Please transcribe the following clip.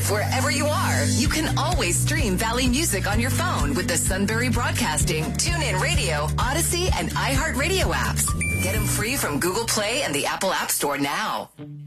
live wherever you are. You can always stream Valley Music on your phone with the Sunbury Broadcasting, TuneIn Radio, Odyssey, and iHeartRadio apps. Get them free from Google Play and the Apple App Store now.